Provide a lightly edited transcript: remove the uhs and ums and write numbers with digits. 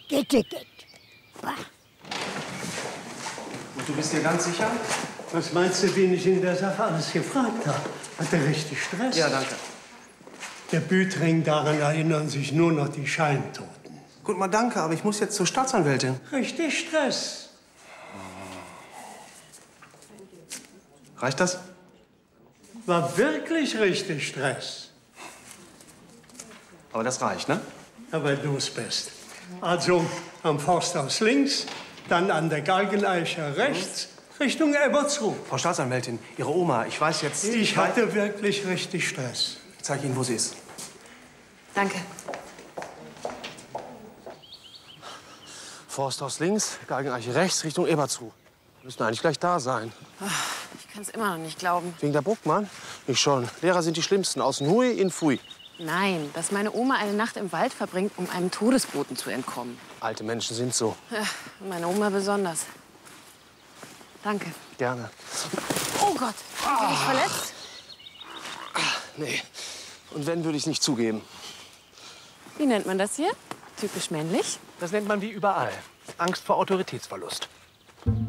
Gitte. Und du bist dir ganz sicher? Was meinst du, wen ich in der Sache alles gefragt habe? Hat er richtig Stress? Ja, danke. Der Büdring, daran erinnern sich nur noch die Scheintoten. Gut, mal danke, aber ich muss jetzt zur Staatsanwältin. Richtig Stress. Reicht das? War wirklich richtig Stress. Aber das reicht, ne? Ja, weil du es bist. Also am Forsthaus links, dann an der Galgeneiche rechts, Richtung Ebersruh. Frau Staatsanwältin, Ihre Oma, ich weiß jetzt... Ich hatte wirklich richtig Stress. Ich zeige Ihnen, wo sie ist. Danke. Forsthaus links, Galgeneiche rechts, Richtung Ebersruh. Wir müssen eigentlich gleich da sein. Ich kann es immer noch nicht glauben. Wegen der Bruckmann? Ich schon. Lehrer sind die Schlimmsten. Aus Hui in Pfui. Nein, dass meine Oma eine Nacht im Wald verbringt, um einem Todesboten zu entkommen. Alte Menschen sind so. Ja, meine Oma besonders. Danke. Gerne. Oh Gott, haben Sie sich verletzt? Nee. Und wenn, würde ich es nicht zugeben. Wie nennt man das hier? Typisch männlich? Das nennt man wie überall Angst vor Autoritätsverlust.